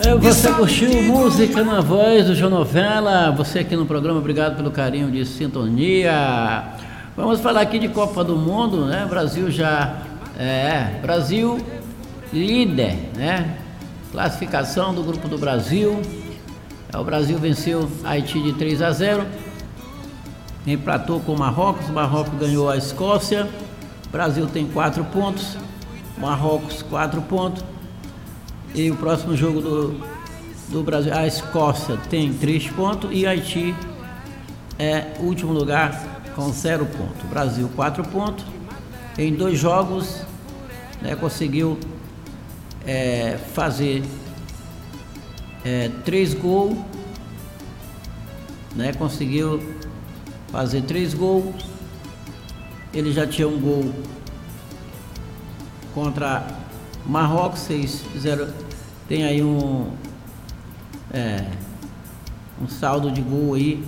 Você curtiu música na voz do João Novella? Você aqui no programa, obrigado pelo carinho de sintonia. Vamos falar aqui de Copa do Mundo, né? Brasil Brasil líder, né? Classificação do grupo do Brasil. O Brasil venceu Haiti de 3-0, empatou com o Marrocos ganhou a Escócia. O Brasil tem 4 pontos, Marrocos 4 pontos. E o próximo jogo do Brasil, a Escócia tem 3 pontos e Haiti é último lugar com 0 pontos. Brasil 4 pontos, em 2 jogos, né, conseguiu fazer 3 gols, né, conseguiu fazer 3 gols. Ele já tinha um gol contra Marrocos, vocês fizeram, tem aí um saldo de gol aí.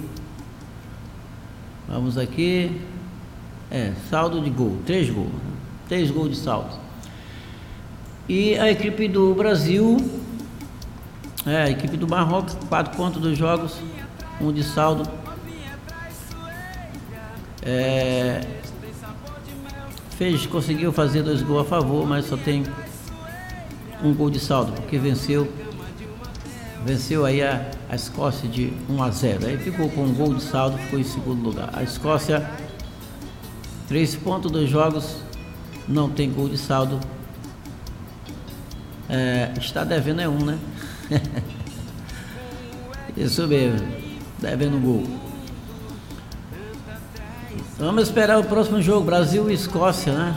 Vamos aqui, saldo de gol, 3 gols, 3 gols de saldo. E a equipe do Brasil, a equipe do Marrocos, 4 pontos dos jogos, 1 de saldo. Conseguiu fazer 2 gols a favor, mas só tem 1 gol de saldo, porque venceu aí a Escócia de 1-0. Aí ficou com 1 gol de saldo, ficou em segundo lugar. A Escócia, 3 pontos dos jogos, não tem gol de saldo. Está devendo 1, né? Isso mesmo, devendo 1 gol. Vamos esperar o próximo jogo, Brasil e Escócia, né?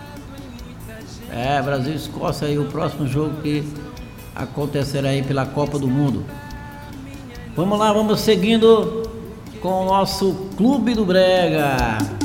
Brasil e Escócia aí, o próximo jogo que acontecerá aí pela Copa do Mundo. Vamos lá, vamos seguindo com o nosso Clube do Brega.